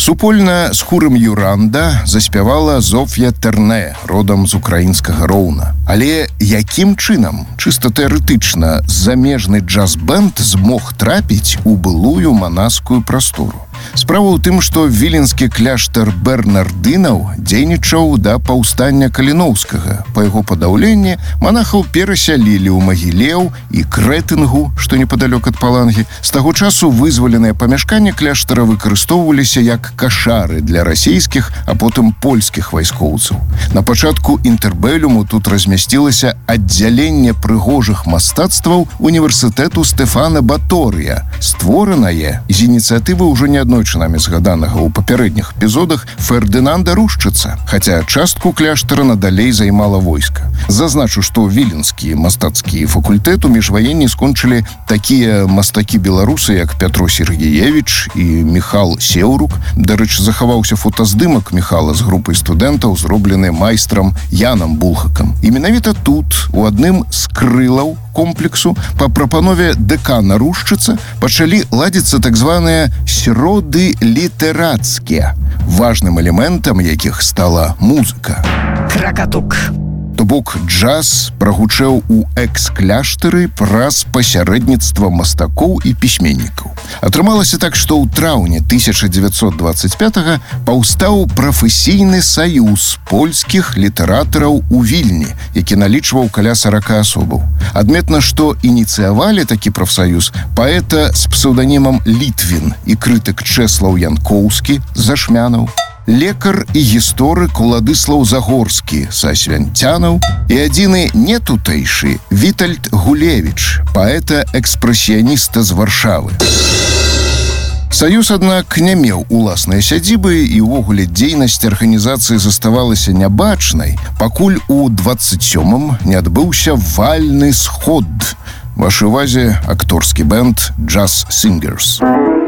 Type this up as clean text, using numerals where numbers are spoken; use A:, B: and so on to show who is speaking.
A: Супольна з хорам Юранда заспявала Зоф'я Тэрнэ, родам з украінскага Роўна. Але якім чынам, чыста тэарэтычна, замежны джаз-бэнд змог трапіць у былую манаскую прастору? Справа ў тым, што віленскі кляштар бернардынаў дзейнічаў да паўстання Каліноўскага. Па яго падаўленні манахаў перасялілі ў Магілеў і Крэтынгу, што непадалёк ад Палангі. З таго часу вызваленыя памяшканні кляштара выкарыстоўваліся як кашары для расійскіх, а потым польскіх вайскоўцаў. На пачатку інтэрбэлюму тут размясцілася аддзяленне прыгожых мастацтваў універсітэту Стэфана Баторыя, створанае з ініцыятывы ўжо неаднойчы намі згаданага ў папярэдніх эпізодах Фердынанда Рушчыца, хаця частку кляштара надалей займала войска. Зазначу, што віленскі мастацкі факультэт у міжваенні скончылі такія мастакі-беларусы, як Пятро Сергеевич і Міхал Сеўрук. Дарэчы, захаваўся фотаздымак Міхала з групай студэнтаў, зроблены майстрам Янам Булхакам. І менавіта тут, у адным з крылаў комплексу, па прапанове дэкана Рушчыца пачалі ладзіцца так званыя сроды літэрацкія, важным элементам якіх стала музыка.
B: Кракатук.
A: То бок джаз прагучэў у экс-кляштары праз пасярэдніцтва мастакоў і пісьменнікаў. Атрымалася так, што ў траўні 1925-га паўстаў прафесійны саюз польскіх літаратараў у Вільні, які налічваў каля 40 асобаў. Адметна, што ініцыявалі такі прафсаюз паэта з псеўданімам Літвін і крытык Чэслаў Янкоўскі з Ашмянаў, лекар і гісторык Уладыслаў Загорскі са Свянцянаў і адзіны нетутэйшы Вітальд Гулевіч, паэта-экспрэсіяніста з Варшавы. Саюз, аднак, не меў уласнай сядзібы, і ўвогуле дзейнасць арганізацыі заставалася нябачнай, пакуль у 27-м не адбыўся вальны сход. Вашай увазе акторскі бэнд «Джаз Сінгерс».